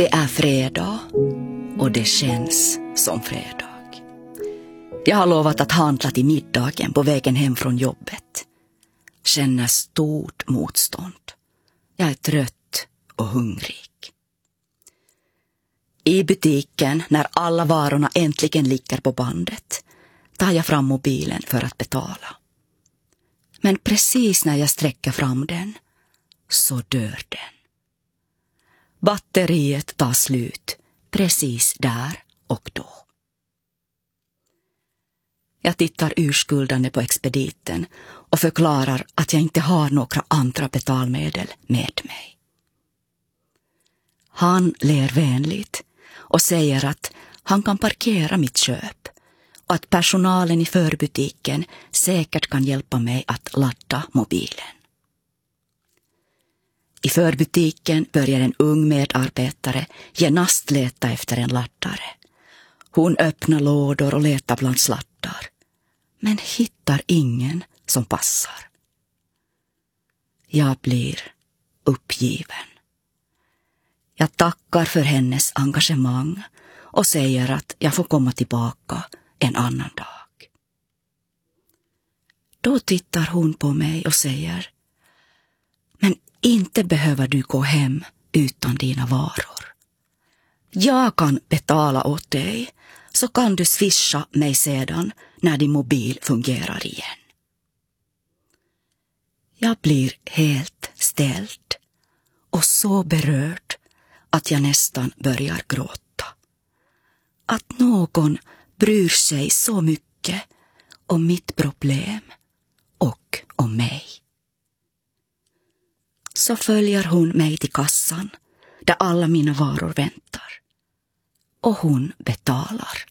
Det är fredag och det känns som fredag. Jag har lovat att handla till middagen på vägen hem från jobbet. Känner stort motstånd. Jag är trött och hungrig. I butiken, när alla varorna äntligen ligger på bandet, tar jag fram mobilen för att betala. Men precis när jag sträcker fram den, så dör den. Batteriet tar slut precis där och då. Jag tittar urskuldande på expediten och förklarar att jag inte har några andra betalmedel med mig. Han ler vänligt och säger att han kan parkera mitt köp och att personalen i förbutiken säkert kan hjälpa mig att ladda mobilen. I förbutiken börjar en ung medarbetare genast leta efter en laddare. Hon öppnar lådor och letar bland sladdar, men hittar ingen som passar. Jag blir uppgiven. Jag tackar för hennes engagemang och säger att jag får komma tillbaka en annan dag. Då tittar hon på mig och säger: men inte behöver du gå hem utan dina varor. Jag kan betala åt dig, så kan du swisha mig sedan när din mobil fungerar igen. Jag blir helt ställd och så berörd att jag nästan börjar gråta. Att någon bryr sig så mycket om mitt problem och om mig. Så följer hon mig till kassan där alla mina varor väntar. Och hon betalar.